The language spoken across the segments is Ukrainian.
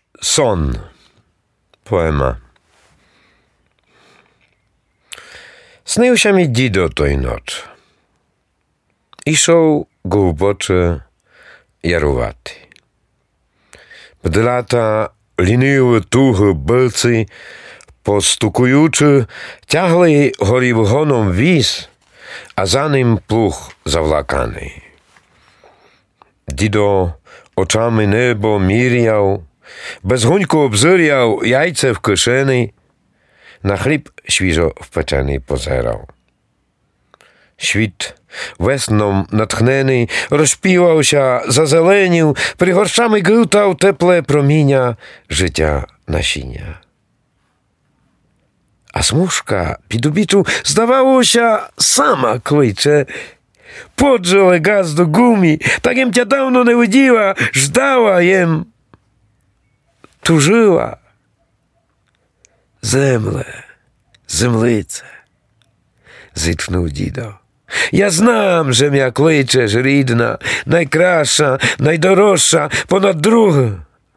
Сон. Poema. Снився мій дідо той ноч. Ішов глибоче ярувати. Бдлята ліниві туги билці, постукуючи, тягли горівгоном віз, а за ним плуг завлаканий. Дідо очами небо міряв, безгунько обзиряв яйце в кишені, на хліб свіжо впечений позирав. Світ весном натхнений розпівався, зазеленів, пригоршами гилтав тепле проміння життя насіння. А смужка під обіту, здавалося, сама кличе. Подже газ до гумі, так jem тя давно не виділа, ждала jem, тужила. Земле, землице, зітхнув дідо. Я знам, że м'я кличеш, рідна, найкраща, найдорожча, понад друге.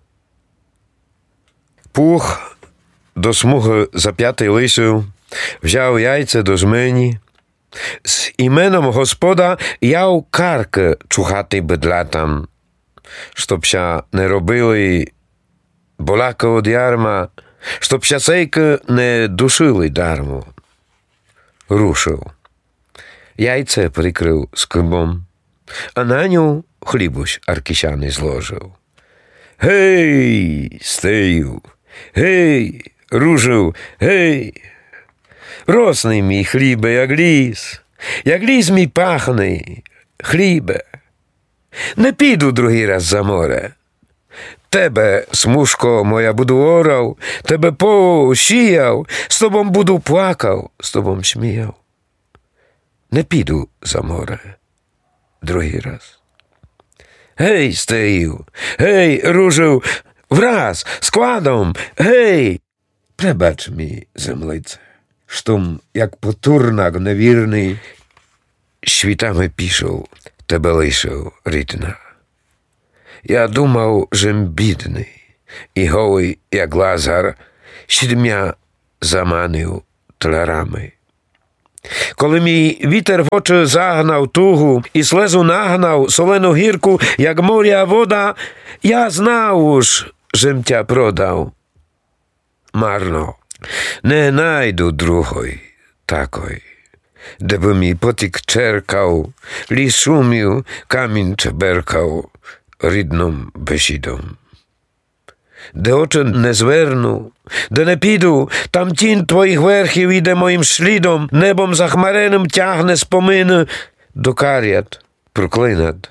Пух до смуги зап'ятий лисів, взяв яйце до жмені. З іменом Господа яв карки чухати бедлатам, штопся не робили боляка од ярма, штопся сейки не душили дармо. Рушив. Яйце прикрив скибом, а на ню хлібусь аркісяний зложив. Гей, стею, гей, ружив, гей! Росний мій хлібе, як ліс мій пахний, хлібе. Не піду другий раз за море. Тебе, смужко моя, буду орав, тебе посіяв, з тобом буду плакав, з тобом сміяв. Не піду за море другий раз. Гей, стею, гей, ружив, враз, складом, гей! Пребач мій, землице, штом, як потурнак невірний, світами пішов, тебе лишив, рідна. Я думав, жем бідний, і голий, як Лазар, сідмя заманив тлярами. Коли мій вітер в очі загнав тугу і слезу нагнав солену гірку, як моря вода, я знав уж, жем тя продав. Марно, не найду другої такої, де би мій потік черкав, ліс шумів, камінь чеберкав рідним бесідом. Де очі не зверну, де не піду, там тінь твоїх верхів іде моїм слідом, небом захмареним тягне спомини до карят проклинат.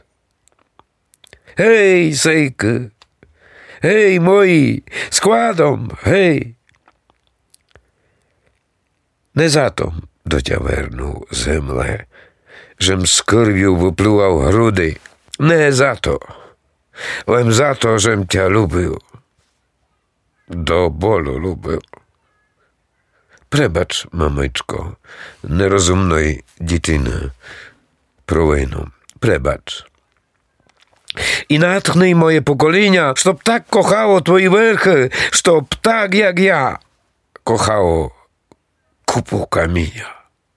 Гей, сейки, гей, мої, складом, гей! Не затом до тя верну, земле, жем з кирв'ю виплював груди, не зато, лем зато, жем тя любив. До болю любив. Пребач, мамичко, нерозумної дитини, провину. Пребач. І натхни моє покоління, щоб так кохало твої верхи, щоб так, як я, кохало купу каміння.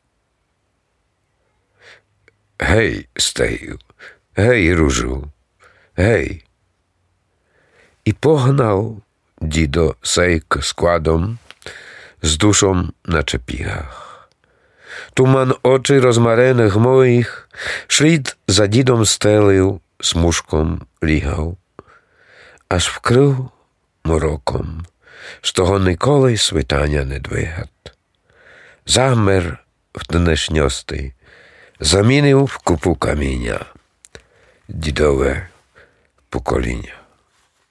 Гей, стею, гей, ружу, гей. І погнав дідо сейк складом, з душом наче пігах. Туман очі розмарених моїх, шлід за дідом стелив, смужком лігав, аж вкрив мороком, з того ніколи світання не двигат. Замер в днешньости, замінив в купу каміння дідове покоління.